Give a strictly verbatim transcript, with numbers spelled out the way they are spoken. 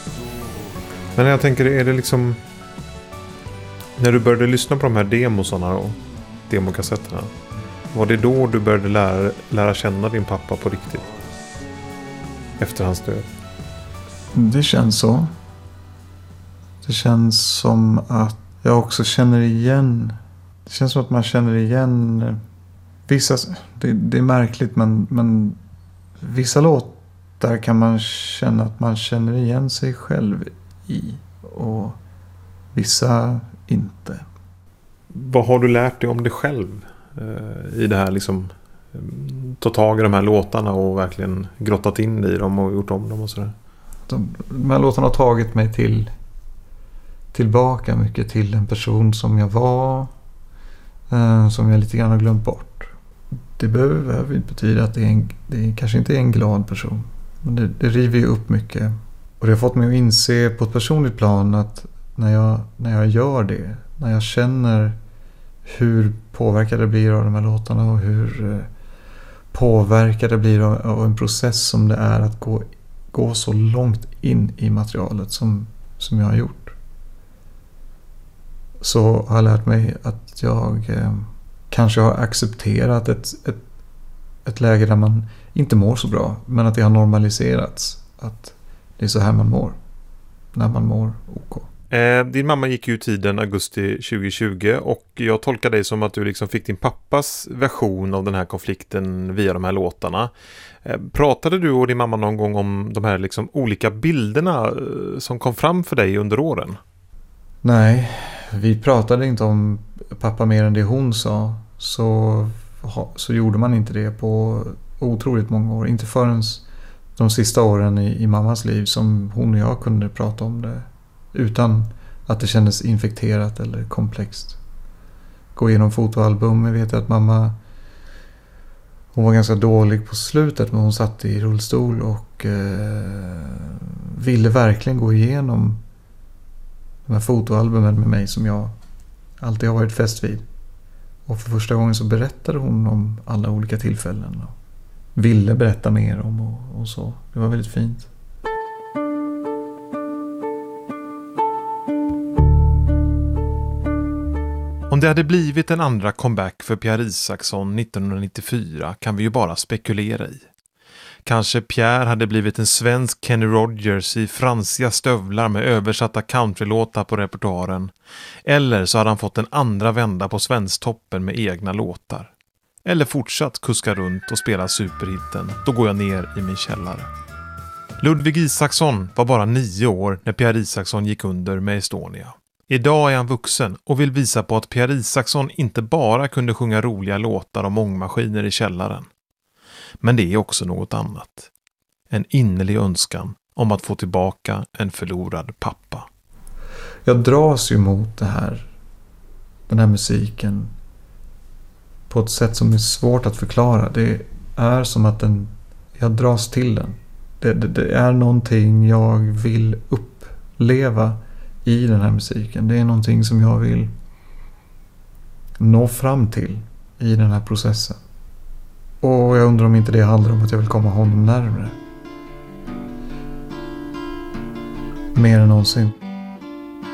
Men jag tänker, är det liksom... När du började lyssna på de här demosarna och demokassetterna, var det då du började lära, lära känna din pappa på riktigt? Efter hans död? Det känns så. Det känns som att jag också känner igen... Det känns som att man känner igen... Vissa... Det, det är märkligt, men, men vissa låtar kan man känna att man känner igen sig själv i. Och vissa inte. Vad har du lärt dig om dig själv eh, i det här liksom, ta tag i de här låtarna och verkligen grottat in i dem och gjort om dem och sådär? De, de här låtarna har tagit mig till tillbaka mycket till en person som jag var, eh, som jag lite grann har glömt bort. Det behöver, behöver inte betyda att det, är en, det kanske inte är en glad person, men det, det river ju upp mycket. Och det har fått mig att inse på ett personligt plan att när jag, när jag gör det, när jag känner hur påverkade det blir av de här låtarna och hur eh, påverkade det blir av, av en process som det är att gå, gå så långt in i materialet som, som jag har gjort, så har jag lärt mig att jag eh, kanske har accepterat ett, ett, ett läge där man inte mår så bra, men att det har normaliserats, att det är så här man mår när man mår OK. Eh, din mamma gick ju tiden augusti tjugohundratjugo och jag tolkar dig som att du liksom fick din pappas version av den här konflikten via de här låtarna. Eh, pratade du och din mamma någon gång om de här liksom olika bilderna eh, som kom fram för dig under åren? Nej, vi pratade inte om pappa mer än det hon sa. Så, så gjorde man inte det på otroligt många år. Inte förrän de sista åren i, i mammas liv som hon och jag kunde prata om det utan att det kändes infekterat eller komplext. Gå igenom fotoalbum. Jag vet att mamma, hon var ganska dålig på slutet, men hon satt i rullstol och eh, ville verkligen gå igenom de här fotoalbumen med mig som jag alltid har varit fäst vid. Och för första gången så berättade hon om alla olika tillfällen och ville berätta mer om och, och så. Det var väldigt fint. Om det hade blivit en andra comeback för Pierre Isaksson nittonhundranittiofyra kan vi ju bara spekulera i. Kanske Pierre hade blivit en svensk Kenny Rogers i fransiga stövlar med översatta countrylåtar på repertoaren. Eller så hade han fått en andra vända på Svensktoppen med egna låtar. Eller fortsatt kuska runt och spela superhitten Då går jag ner i min källare. Ludvig Isaksson var bara nio år när Pierre Isaksson gick under med Estonia. Idag är han vuxen och vill visa på att Pierre Isaksson inte bara kunde sjunga roliga låtar om ångmaskiner i källaren. Men det är också något annat. En innerlig önskan om att få tillbaka en förlorad pappa. Jag dras ju mot det här, den här musiken på ett sätt som är svårt att förklara. Det är som att den, jag dras till den. Det, det, det är någonting jag vill uppleva i den här musiken. Det är någonting som jag vill nå fram till i den här processen. Och jag undrar om inte det handlar om att jag vill komma honom närmare. Mer än någonsin.